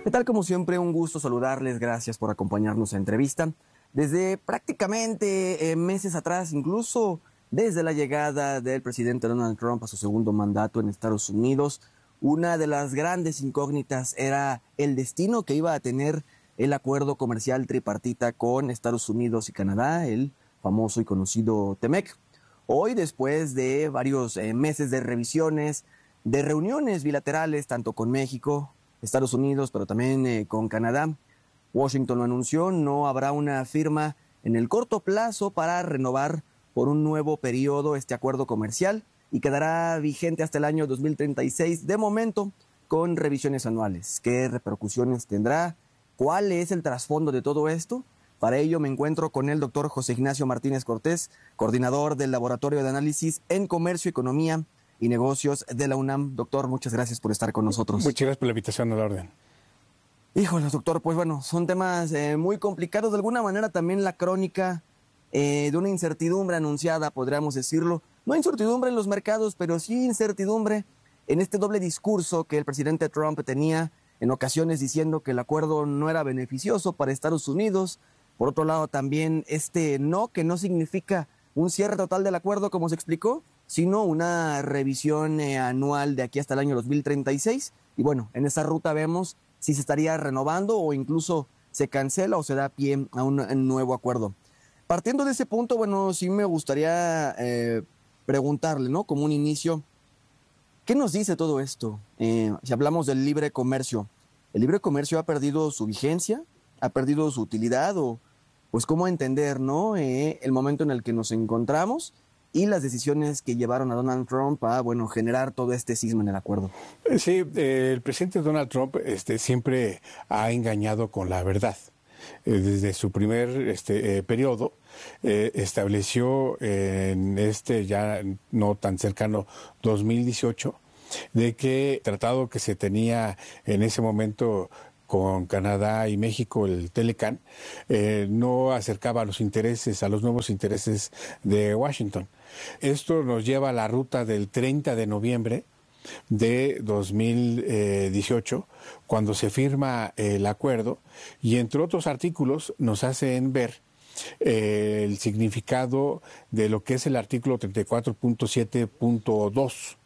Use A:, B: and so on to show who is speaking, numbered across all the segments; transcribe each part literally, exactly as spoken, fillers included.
A: ¿Qué tal? Como siempre, un gusto saludarles. Gracias por acompañarnos a entrevista. Desde prácticamente eh, meses atrás, incluso desde la llegada del presidente Donald Trump a su segundo mandato en Estados Unidos, una de las grandes incógnitas era el destino que iba a tener el acuerdo comercial tripartita con Estados Unidos y Canadá, el famoso y conocido TEMEC. Hoy, después de varios eh, meses de revisiones, de reuniones bilaterales, tanto con México, Estados Unidos, pero también eh, con Canadá, Washington lo anunció, no habrá una firma en el corto plazo para renovar por un nuevo periodo este acuerdo comercial y quedará vigente hasta el año dos mil treinta y seis, de momento, con revisiones anuales. ¿Qué repercusiones tendrá? ¿Cuál es el trasfondo de todo esto? Para ello me encuentro con el doctor José Ignacio Martínez Cortés, coordinador del Laboratorio de Análisis en Comercio, Economía y Negocios de la UNAM. Doctor, muchas gracias por estar con nosotros.
B: Muchas gracias por la invitación, a la orden.
A: Híjole, doctor, pues bueno, son temas eh, muy complicados. De alguna manera también la crónica eh, de una incertidumbre anunciada, podríamos decirlo. No incertidumbre en los mercados, pero sí incertidumbre en este doble discurso que el presidente Trump tenía en ocasiones diciendo que el acuerdo no era beneficioso para Estados Unidos. Por otro lado, también este no, que no significa un cierre total del acuerdo, como se explicó, sino una revisión eh, anual de aquí hasta el año dos mil treinta y seis. Y bueno, en esa ruta vemos si se estaría renovando o incluso se cancela o se da pie a un, a un nuevo acuerdo. Partiendo de ese punto, bueno, sí me gustaría eh, preguntarle, ¿no? Como un inicio, ¿qué nos dice todo esto? Eh, si hablamos del libre comercio, ¿el libre comercio ha perdido su vigencia? ¿Ha perdido su utilidad? O pues cómo entender, ¿no? Eh, el momento en el que nos encontramos y las decisiones que llevaron a Donald Trump a, bueno, generar todo este cisma en el acuerdo.
B: Sí, eh, el presidente Donald Trump este, siempre ha engañado con la verdad. Eh, desde su primer este, eh, periodo eh, estableció eh, en este ya no tan cercano dos mil dieciocho de que el tratado que se tenía en ese momento con Canadá y México, el Telecan, eh, no acercaba a los intereses, a los nuevos intereses de Washington. Esto nos lleva a la ruta del treinta de noviembre de dos mil dieciocho, cuando se firma el acuerdo, y entre otros artículos nos hacen ver eh, el significado de lo que es el artículo treinta y cuatro punto siete punto dos.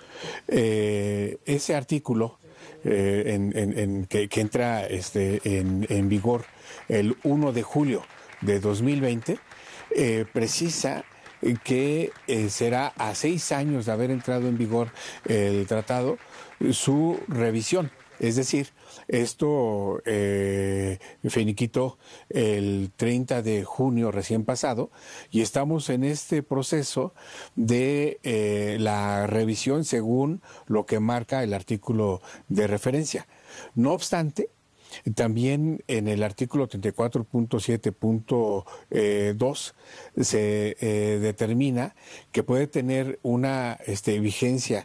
B: Eh, ese artículo eh, en, en, en, que, que entra este, en, en vigor el primero de julio de dos mil veinte, eh, precisa que eh, será a seis años de haber entrado en vigor el tratado su revisión. Es decir, esto eh, finiquitó el treinta de junio recién pasado y estamos en este proceso de eh, la revisión según lo que marca el artículo de referencia. No obstante, también en el artículo treinta y cuatro punto siete punto dos se eh, determina que puede tener una este, vigencia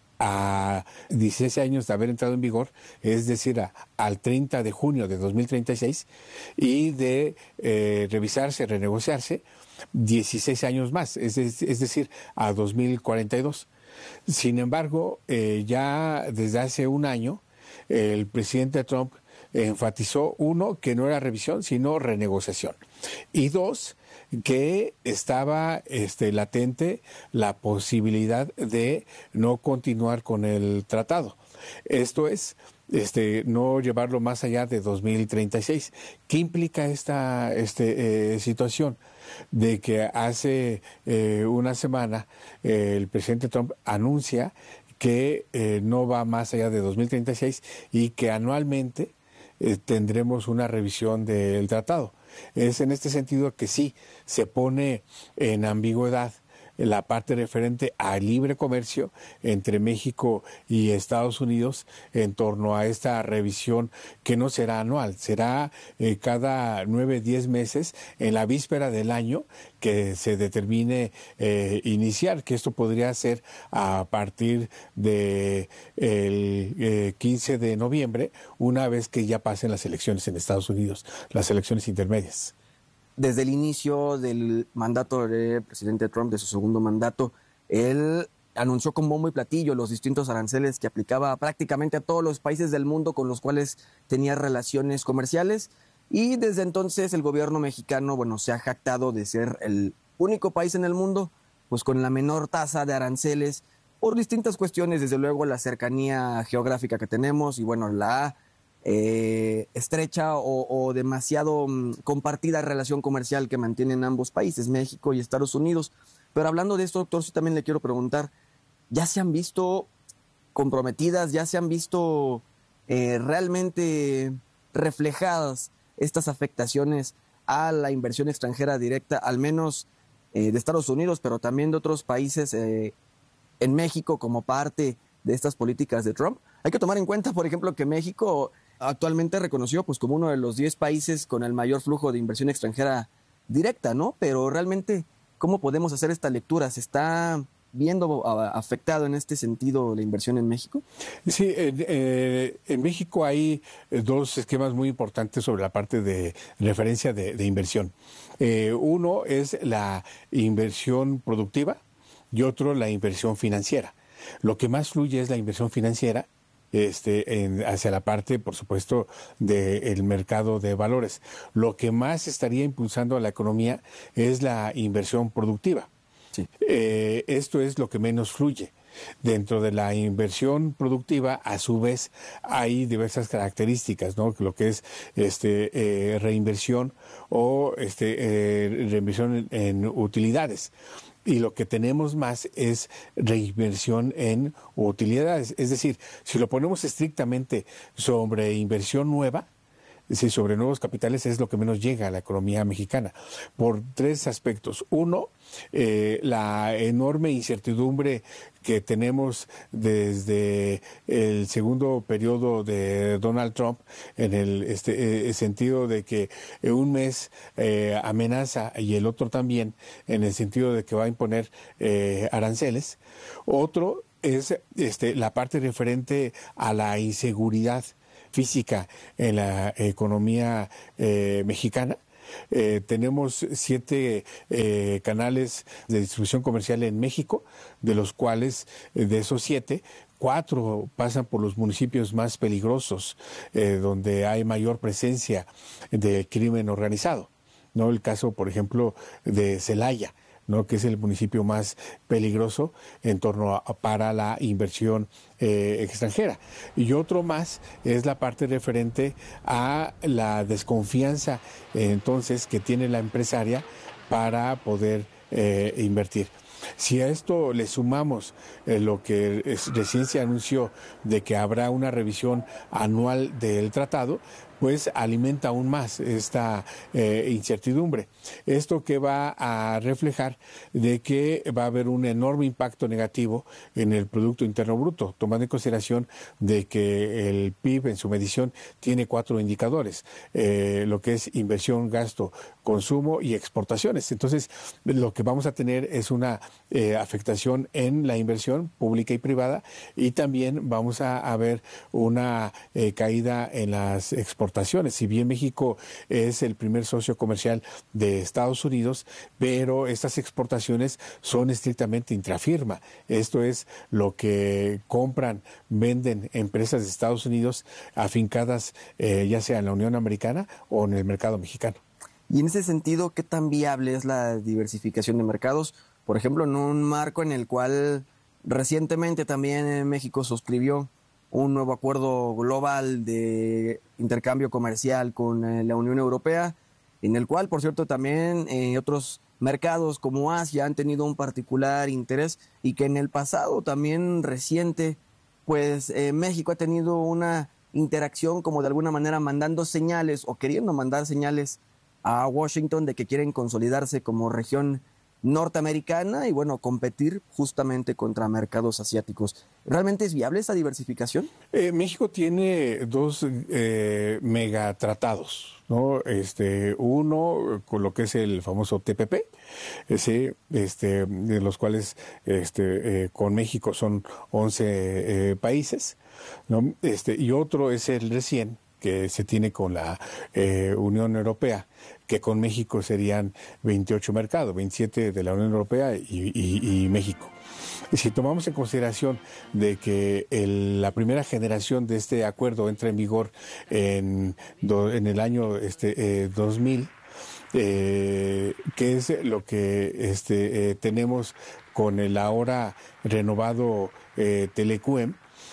B: a dieciséis años de haber entrado en vigor, es decir, a, al treinta de junio de dos mil treinta y seis, y de eh, revisarse, renegociarse dieciséis años más, es, es, es decir, a dos mil cuarenta y dos. Sin embargo, eh, ya desde hace un año, eh, el presidente Trump enfatizó, uno, que no era revisión, sino renegociación. Y dos, que estaba este, latente la posibilidad de no continuar con el tratado. Esto es, este, no llevarlo más allá de dos mil treinta y seis. ¿Qué implica esta este, eh, situación? De que hace eh, una semana eh, el presidente Trump anuncia que eh, no va más allá de dos mil treinta y seis y que anualmente Eh, tendremos una revisión del tratado. Es en este sentido que sí se pone en ambigüedad la parte referente al libre comercio entre México y Estados Unidos en torno a esta revisión que no será anual, será eh, cada nueve, diez meses en la víspera del año que se determine eh, iniciar, que esto podría ser a partir de el eh, quince de noviembre, una vez que ya pasen las elecciones en Estados Unidos, las elecciones intermedias.
A: Desde el inicio del mandato del presidente Trump, de su segundo mandato, él anunció con bombo y platillo los distintos aranceles que aplicaba prácticamente a todos los países del mundo con los cuales tenía relaciones comerciales. Y desde entonces el gobierno mexicano, bueno, se ha jactado de ser el único país en el mundo, pues con la menor tasa de aranceles, por distintas cuestiones, desde luego la cercanía geográfica que tenemos y bueno, la eh, estrecha o, o demasiado mm, compartida relación comercial que mantienen ambos países, México y Estados Unidos. Pero hablando de esto, doctor, sí también le quiero preguntar, ¿ya se han visto comprometidas, ya se han visto eh, realmente reflejadas estas afectaciones a la inversión extranjera directa, al menos eh, de Estados Unidos, pero también de otros países eh, en México como parte de estas políticas de Trump? Hay que tomar en cuenta, por ejemplo, que México actualmente reconoció pues, como uno de los diez países con el mayor flujo de inversión extranjera directa, ¿no? Pero realmente, ¿cómo podemos hacer esta lectura? ¿Se está viendo afectado en este sentido la inversión en México?
B: Sí, eh, eh, en México hay dos esquemas muy importantes sobre la parte de referencia de, de inversión. Eh, uno es la inversión productiva y otro la inversión financiera. Lo que más fluye es la inversión financiera, Este, en, hacia la parte, por supuesto, del mercado de valores. Lo que más estaría impulsando a la economía es la inversión productiva. Sí. Eh, esto es lo que menos fluye. Dentro de la inversión productiva, a su vez, hay diversas características, ¿no? Lo que es este, eh, reinversión o este, eh, reinversión en, en utilidades. Y lo que tenemos más es reinversión en utilidades. Es decir, si lo ponemos estrictamente sobre inversión nueva, es decir, sobre nuevos capitales, es lo que menos llega a la economía mexicana, por tres aspectos. Uno, eh, la enorme incertidumbre que tenemos desde el segundo periodo de Donald Trump, en el este, eh, sentido de que un mes eh, amenaza y el otro también, en el sentido de que va a imponer eh, aranceles. Otro es este, la parte referente a la inseguridad física en la economía eh, mexicana. Eh, tenemos siete eh, canales de distribución comercial en México, de los cuales, eh, de esos siete, cuatro pasan por los municipios más peligrosos, eh, donde hay mayor presencia del crimen organizado, ¿no? El caso, por ejemplo, de Celaya, ¿no? Que es el municipio más peligroso en torno a, para la inversión eh, extranjera. Y otro más es la parte referente a la desconfianza eh, entonces que tiene la empresaria para poder eh, invertir. Si a esto le sumamos eh, lo que es, recién se anunció de que habrá una revisión anual del tratado, pues alimenta aún más esta eh, incertidumbre. Esto que va a reflejar de que va a haber un enorme impacto negativo en el Producto Interno Bruto, tomando en consideración de que el P I B en su medición tiene cuatro indicadores, eh, lo que es inversión, gasto, consumo y exportaciones. Entonces, lo que vamos a tener es una eh, afectación en la inversión pública y privada, y también vamos a, a ver una eh, caída en las exportaciones. Si bien México es el primer socio comercial de Estados Unidos, pero estas exportaciones son estrictamente intrafirma. Esto es lo que compran, venden empresas de Estados Unidos afincadas eh, ya sea en la Unión Americana o en el mercado mexicano.
A: Y en ese sentido, ¿qué tan viable es la diversificación de mercados? Por ejemplo, en un marco en el cual recientemente también México suscribió un nuevo acuerdo global de intercambio comercial con eh, la Unión Europea, en el cual, por cierto, también eh, otros mercados como Asia han tenido un particular interés, y que en el pasado también reciente, pues eh, México ha tenido una interacción como de alguna manera mandando señales o queriendo mandar señales a Washington de que quieren consolidarse como región norteamericana y, bueno, competir justamente contra mercados asiáticos. ¿Realmente es viable esa diversificación?
B: Eh, México tiene dos eh, megatratados, ¿no? Este, uno con lo que es el famoso T P P, ese, este, de los cuales este, eh, con México son once eh, países, ¿no? Este, y otro es el recién que se tiene con la eh, Unión Europea, que con México serían veintiocho mercados, veintisiete de la Unión Europea y, y, y México. Si tomamos en consideración de que el, la primera generación de este acuerdo entra en vigor en, do, en el año este, eh, dos mil, eh, que es lo que este, eh, tenemos con el ahora renovado eh, Telecuem,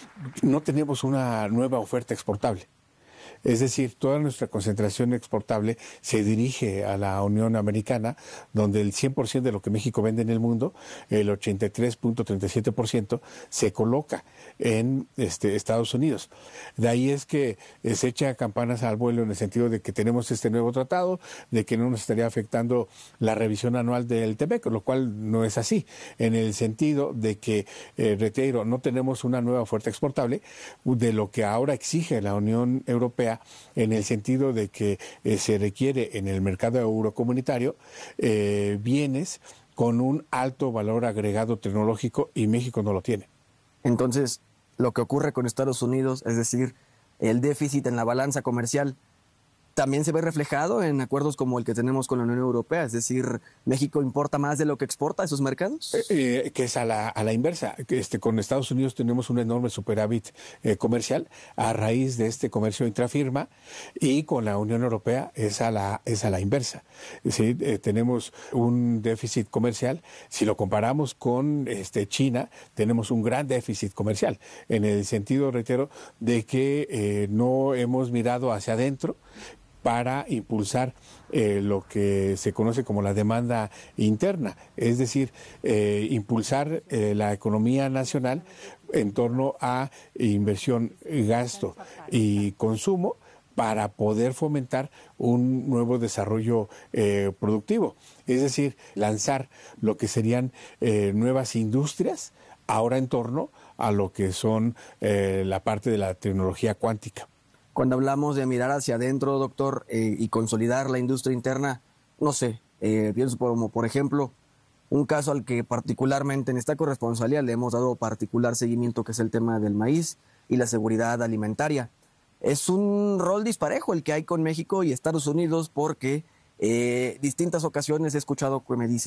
B: no tenemos una nueva oferta exportable. Es decir, toda nuestra concentración exportable se dirige a la Unión Americana, donde el cien por ciento de lo que México vende en el mundo, el ochenta y tres punto treinta y siete por ciento, se coloca en este, Estados Unidos. De ahí es que se echa campanas al vuelo en el sentido de que tenemos este nuevo tratado, de que no nos estaría afectando la revisión anual del T M E C, lo cual no es así, en el sentido de que, eh, reitero, no tenemos una nueva oferta exportable de lo que ahora exige la Unión Europea, en el sentido de que eh, se requiere en el mercado eurocomunitario eh, bienes con un alto valor agregado tecnológico, y México no lo tiene.
A: Entonces, lo que ocurre con Estados Unidos, es decir, el déficit en la balanza comercial, también se ve reflejado en acuerdos como el que tenemos con la Unión Europea, es decir, ¿México importa más de lo que exporta a esos mercados?
B: Eh, eh, que es a la, a la inversa. Este, con Estados Unidos tenemos un enorme superávit eh, comercial a raíz de este comercio intrafirma, y con la Unión Europea es a la, es a la inversa. ¿Sí? Eh, tenemos un déficit comercial. Si lo comparamos con este, China, tenemos un gran déficit comercial, en el sentido, reitero, de que eh, no hemos mirado hacia adentro para impulsar eh, lo que se conoce como la demanda interna, es decir, eh, impulsar eh, la economía nacional en torno a inversión, gasto y consumo, para poder fomentar un nuevo desarrollo eh, productivo, es decir, lanzar lo que serían eh, nuevas industrias ahora en torno a lo que son eh, la parte de la tecnología cuántica.
A: Cuando hablamos de mirar hacia adentro, doctor, eh, y consolidar la industria interna, no sé, eh, pienso como, por ejemplo, un caso al que particularmente en esta corresponsalía le hemos dado particular seguimiento, que es el tema del maíz y la seguridad alimentaria. Es un rol disparejo el que hay con México y Estados Unidos, porque eh, distintas ocasiones he escuchado que me dicen: